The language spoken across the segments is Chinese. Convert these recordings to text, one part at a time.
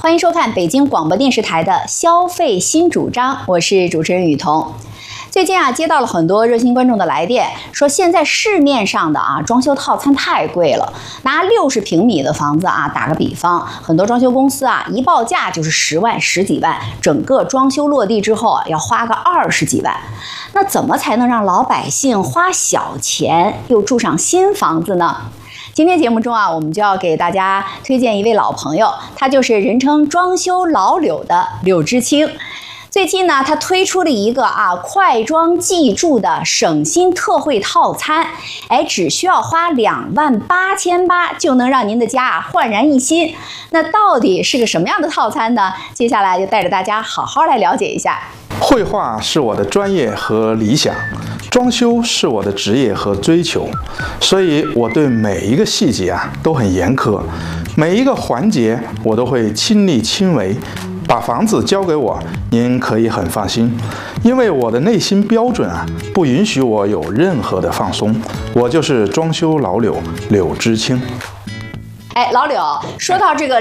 欢迎收看北京广播电视台的消费新主张，我是主持人雨桐。最近接到了很多热心观众的来电，说现在市面上的装修套餐太贵了。拿60平米的房子打个比方，很多装修公司一报价就是10万、10几万，整个装修落地之后要花个20几万。那怎么才能让老百姓花小钱又住上新房子呢？今天节目中我们就要给大家推荐一位老朋友，他就是人称装修老柳的柳知青。最近呢，他推出了一个快装即住的省心特惠套餐，只需要花28800就能让您的家焕然一新。那到底是个什么样的套餐呢？接下来就带着大家好好来了解一下。 绘画是我的专业和理想，装修是我的职业和追求，所以我对每一个细节都很严苛，每一个环节我都会亲力亲为。把房子交给我，您可以很放心，因为我的内心标准不允许我有任何的放松。我就是装修老柳，柳知青。 老柳，说到这个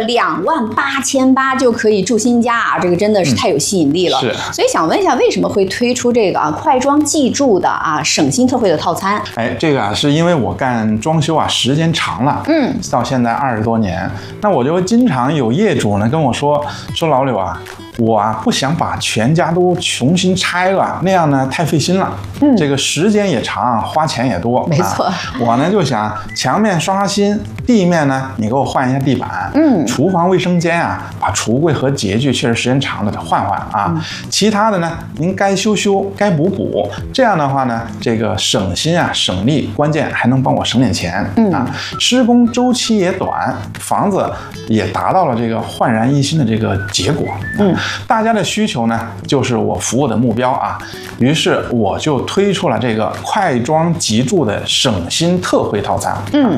28800就可以住新家这个真的是太有吸引力了。 是， 所以想问一下，为什么会推出这个快装即住的省心特惠的套餐？ 这个是因为我干装修时间长了，到现在20多年，那我就经常有业主呢跟我说老柳我不想把全家都重新拆了，那样呢太费心了，这个时间也长，花钱也多。 没错， 我呢就想墙面刷新，地面呢你给我换一下地板，厨房卫生间把橱柜和洁具确实时间长了得换其他的呢您该修修，该补补，这样的话呢这个省心省力，关键还能帮我省点钱施工周期也短，房子也达到了这个焕然一新的这个结果。大家的需求呢，就是我服务的目标于是我就推出了这个快装即住的省心特惠套餐。